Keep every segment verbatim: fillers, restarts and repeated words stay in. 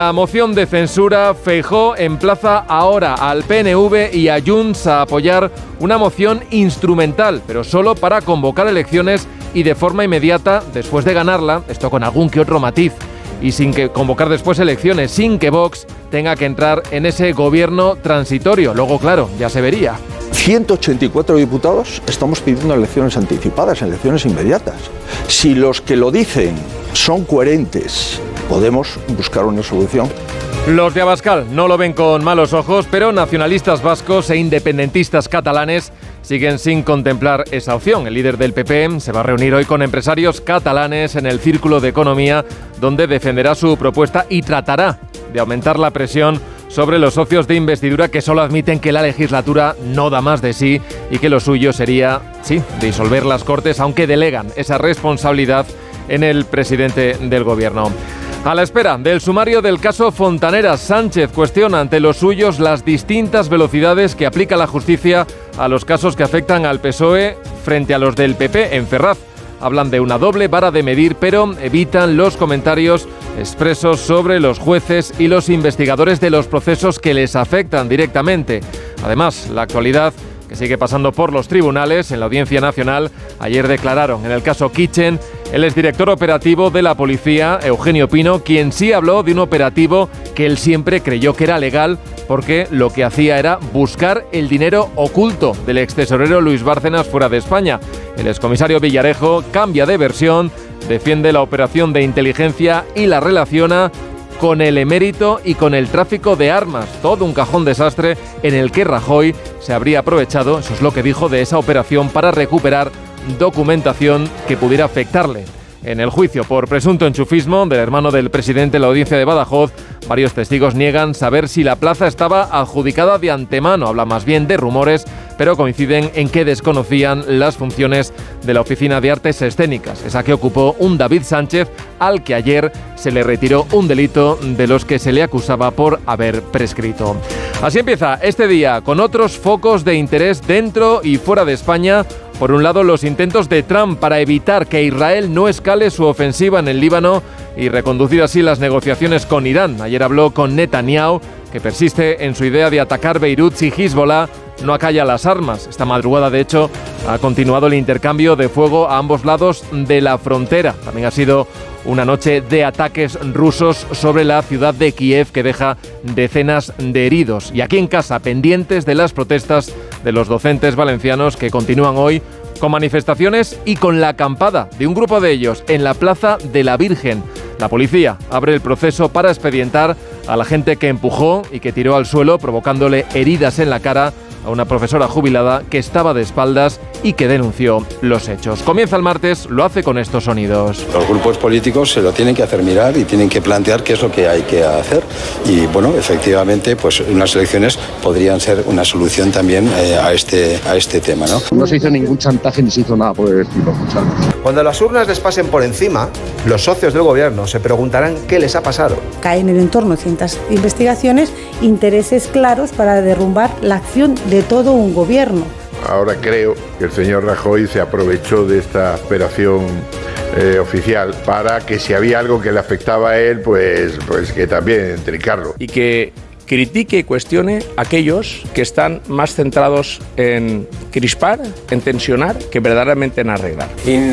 La moción de censura, Feijóo emplaza ahora al P N V y a Junts a apoyar una moción instrumental, pero solo para convocar elecciones y de forma inmediata después de ganarla, esto con algún que otro matiz, y sin que convocar después elecciones, sin que Vox tenga que entrar en ese gobierno transitorio. Luego, claro, ya se vería. ciento ochenta y cuatro diputados estamos pidiendo elecciones anticipadas, elecciones inmediatas. Si los que lo dicen son coherentes, podemos buscar una solución. Los de Abascal no lo ven con malos ojos, pero nacionalistas vascos e independentistas catalanes siguen sin contemplar esa opción. El líder del P P se va a reunir hoy con empresarios catalanes en el Círculo de Economía, donde defenderá su propuesta y tratará de aumentar la presión sobre los socios de investidura que solo admiten que la legislatura no da más de sí y que lo suyo sería, sí, disolver las Cortes, aunque delegan esa responsabilidad en el presidente del gobierno. A la espera del sumario del caso Fontaneras, Sánchez cuestiona ante los suyos las distintas velocidades que aplica la justicia a los casos que afectan al P S O E frente a los del P P en Ferraz. Hablan de una doble vara de medir, pero evitan los comentarios expresos sobre los jueces y los investigadores de los procesos que les afectan directamente. Además, la actualidad que sigue pasando por los tribunales. En la Audiencia Nacional ayer declararon en el caso Kitchen el exdirector operativo de la policía, Eugenio Pino, quien sí habló de un operativo que él siempre creyó que era legal porque lo que hacía era buscar el dinero oculto del extesorero Luis Bárcenas fuera de España. El excomisario Villarejo cambia de versión, defiende la operación de inteligencia y la relaciona con el emérito y con el tráfico de armas. Todo un cajón desastre en el que Rajoy se habría aprovechado, eso es lo que dijo, de esa operación para recuperar documentación que pudiera afectarle. En el juicio por presunto enchufismo del hermano del presidente en la audiencia de Badajoz, varios testigos niegan saber si la plaza estaba adjudicada de antemano. Habla más bien de rumores, pero coinciden en que desconocían las funciones de la Oficina de Artes Escénicas, esa que ocupó un David Sánchez, al que ayer se le retiró un delito de los que se le acusaba por haber prescrito. Así empieza este día, con otros focos de interés dentro y fuera de España. Por un lado, los intentos de Trump para evitar que Israel no escale su ofensiva en el Líbano y reconducir así las negociaciones con Irán. Ayer habló con Netanyahu, que persiste en su idea de atacar Beirut si Hezbollah no acalla las armas. Esta madrugada, de hecho, ha continuado el intercambio de fuego a ambos lados de la frontera. También ha sido una noche de ataques rusos sobre la ciudad de Kiev que deja decenas de heridos. Y aquí en casa, pendientes de las protestas de los docentes valencianos que continúan hoy con manifestaciones y con la acampada de un grupo de ellos en la Plaza de la Virgen. La policía abre el proceso para expedientar a la gente que empujó y que tiró al suelo, provocándole heridas en la cara a una profesora jubilada que estaba de espaldas y que denunció los hechos. Comienza el martes, lo hace con estos sonidos. Los grupos políticos se lo tienen que hacer mirar y tienen que plantear qué es lo que hay que hacer. Y bueno, efectivamente, pues unas elecciones podrían ser una solución también eh, a este a este tema, ¿no? No se hizo ningún chantaje ni se hizo nada por el estilo. Cuando las urnas les pasen por encima, los socios del gobierno se preguntarán qué les ha pasado. Caen en el entorno de ciertas investigaciones intereses claros para derrumbar la acción de todo un gobierno. Ahora creo que el señor Rajoy se aprovechó de esta operación eh, oficial para que si había algo que le afectaba a él, pues, pues que también trincarlo. Y que critique y cuestione a aquellos que están más centrados en crispar, en tensionar, que verdaderamente en arreglar.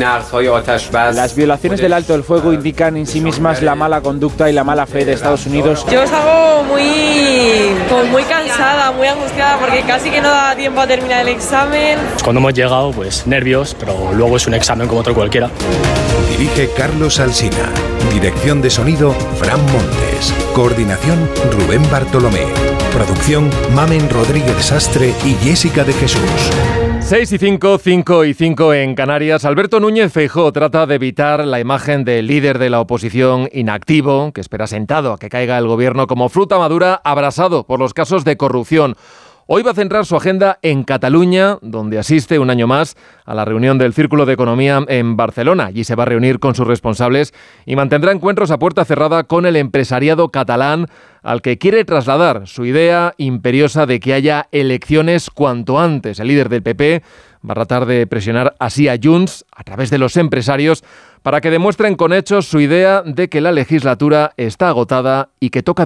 Las violaciones del alto el fuego indican en sí mismas la mala conducta y la mala fe de Estados Unidos. Yo salgo muy, como muy cansada, muy angustiada, porque casi que no da tiempo a terminar el examen. Cuando hemos llegado, pues nervios, pero luego es un examen como otro cualquiera. Dirige Carlos Alsina. Dirección de sonido, Fran Montes. Coordinación, Rubén Bartolomé. Producción, Mamen Rodríguez Sastre y Jessica de Jesús. seis y cinco, cinco y cinco en Canarias. Alberto Núñez Feijóo trata de evitar la imagen del líder de la oposición inactivo, que espera sentado a que caiga el gobierno como fruta madura, abrasado por los casos de corrupción. Hoy va a centrar su agenda en Cataluña, donde asiste un año más a la reunión del Círculo de Economía en Barcelona. Allí se va a reunir con sus responsables y mantendrá encuentros a puerta cerrada con el empresariado catalán, al que quiere trasladar su idea imperiosa de que haya elecciones cuanto antes. El líder del P P va a tratar de presionar así a Junts, a través de los empresarios, para que demuestren con hechos su idea de que la legislatura está agotada y que toca